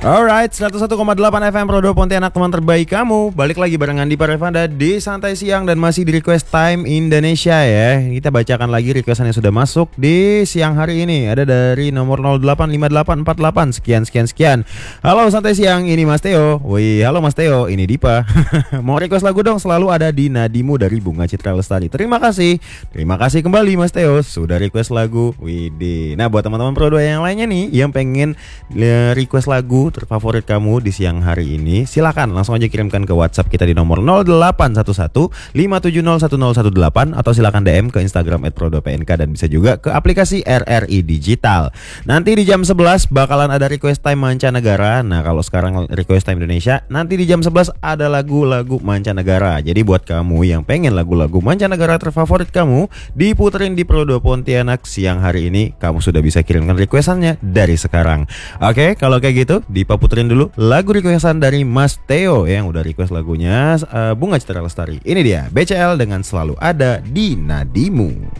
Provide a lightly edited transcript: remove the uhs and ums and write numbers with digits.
Alright, 101,8 FM Prodo Pontianak, teman terbaik kamu. Balik lagi barengan di Parevanda di Santai Siang dan masih di Request Time Indonesia ya. Kita bacakan lagi requestan yang sudah masuk di siang hari ini. Ada dari nomor 085848 sekian. Halo Santai Siang, ini Mas Theo. Wih, halo Mas Theo, ini Dipa. Mau request lagu dong, selalu ada di Nadimu dari Bunga Citra Lestari. Terima kasih kembali Mas Theo sudah request lagu. Widih. Nah, buat teman-teman Prodo yang lainnya nih yang pengen request lagu terfavorit kamu di siang hari ini, silakan langsung aja kirimkan ke WhatsApp kita di nomor 0811 5701018 atau silakan DM ke Instagram @prodopnk dan bisa juga ke aplikasi RRI Digital. Nanti di jam 11 bakalan ada request time mancanegara. Nah, kalau sekarang request time Indonesia, nanti di jam 11 ada lagu-lagu mancanegara. Jadi buat kamu yang pengen lagu-lagu mancanegara terfavorit kamu diputerin di Prodo Pontianak siang hari ini, kamu sudah bisa kirimkan requestannya dari sekarang. Oke, kalau kayak gitu Dipa puterin dulu lagu requestan dari Mas Theo yang udah request lagunya Bunga Citra Lestari. Ini dia BCL dengan Selalu Ada di Nadimu.